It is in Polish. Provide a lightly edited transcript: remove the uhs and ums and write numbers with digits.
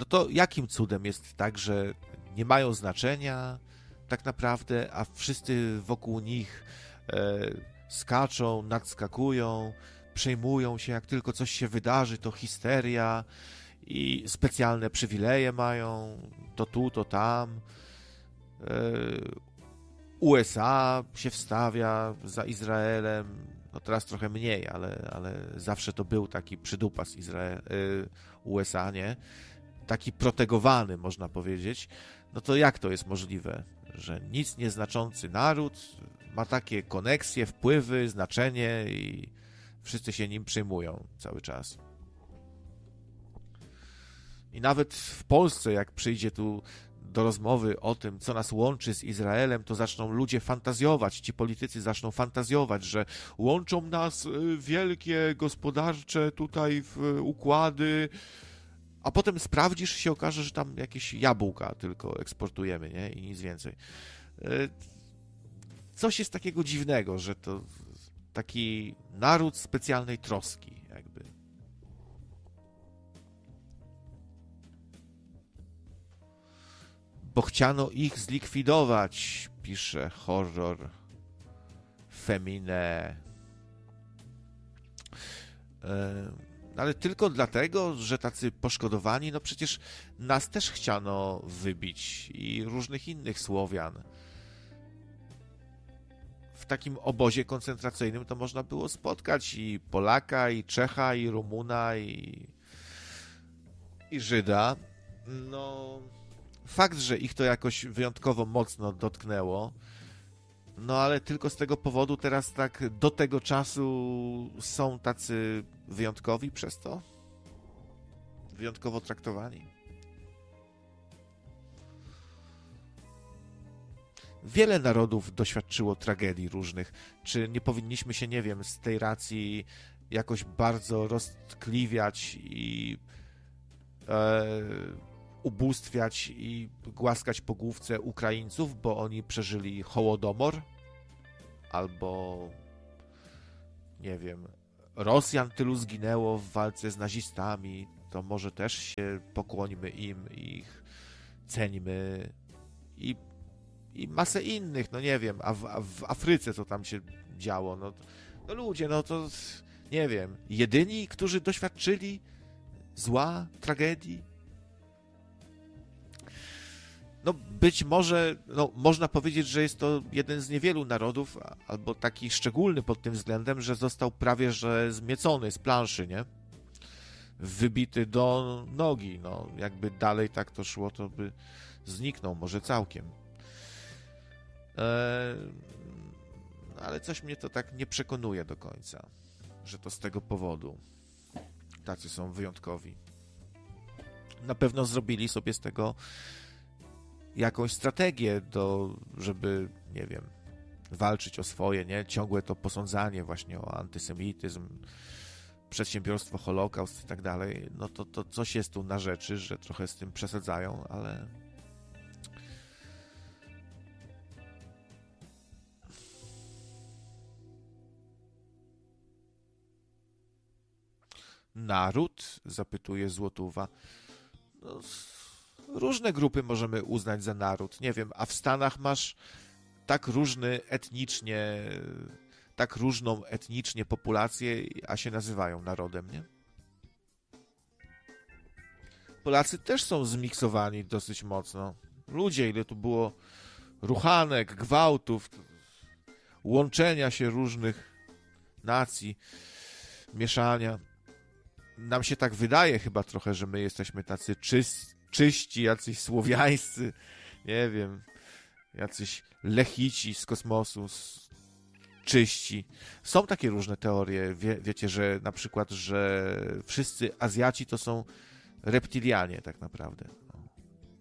no to jakim cudem jest tak, że nie mają znaczenia tak naprawdę, a wszyscy wokół nich skaczą, nadskakują, przejmują się, jak tylko coś się wydarzy, to histeria i specjalne przywileje mają, to tu, to tam. USA się wstawia za Izraelem, no teraz trochę mniej, ale zawsze to był taki przydupas USA, nie? Taki protegowany, można powiedzieć. No to jak to jest możliwe, że nic nieznaczący naród ma takie koneksje, wpływy, znaczenie i wszyscy się nim przejmują cały czas. I nawet w Polsce, jak przyjdzie tu do rozmowy o tym, co nas łączy z Izraelem, to zaczną ludzie fantazjować, ci politycy zaczną fantazjować, że łączą nas wielkie gospodarcze tutaj układy, a potem sprawdzisz, się okaże, że tam jakieś jabłka tylko eksportujemy, nie? I nic więcej. Coś jest takiego dziwnego, że to taki naród specjalnej troski, jakby. Bo chciano ich zlikwidować, pisze Horror Femine. Ale tylko dlatego, że tacy poszkodowani, no przecież nas też chciano wybić i różnych innych Słowian. W takim obozie koncentracyjnym to można było spotkać i Polaka, i Czecha, i Rumuna, i Żyda. No, fakt, że ich to jakoś wyjątkowo mocno dotknęło, no ale tylko z tego powodu teraz tak do tego czasu są tacy wyjątkowi przez to? Wyjątkowo traktowani? Wiele narodów doświadczyło tragedii różnych. Czy nie powinniśmy się, nie wiem, z tej racji jakoś bardzo roztkliwiać i ubóstwiać i głaskać po główce Ukraińców, bo oni przeżyli Hołodomor? Albo, nie wiem, Rosjan tylu zginęło w walce z nazistami, to może też się pokłońmy im, ich ceńmy i masę innych, no nie wiem, a w Afryce co tam się działo, no ludzie, no to nie wiem, jedyni, którzy doświadczyli zła, tragedii. No być może, no można powiedzieć, że jest to jeden z niewielu narodów, albo taki szczególny pod tym względem, że został prawie że zmiecony z planszy, nie? Wybity do nogi, no jakby dalej tak to szło, to by zniknął, może całkiem. Ale coś mnie to tak nie przekonuje do końca, że to z tego powodu tacy są wyjątkowi. Na pewno zrobili sobie z tego jakąś strategię, żeby, nie wiem, walczyć o swoje, nie? Ciągłe to posądzanie właśnie o antysemityzm, przedsiębiorstwo, Holokaust i tak dalej, no to coś jest tu na rzeczy, że trochę z tym przesadzają, ale naród? Zapytuje Złotówa. No, różne grupy możemy uznać za naród. Nie wiem, a w Stanach masz tak różną etnicznie populację, a się nazywają narodem, nie? Polacy też są zmiksowani dosyć mocno. Ludzie, ile tu było ruchanek, gwałtów, łączenia się różnych nacji, mieszania. Nam się tak wydaje chyba trochę, że my jesteśmy tacy czyści, jacyś słowiańscy, nie wiem, jacyś lechici z kosmosu, czyści. Są takie różne teorie, wiecie, że na przykład, że wszyscy Azjaci to są reptilianie tak naprawdę.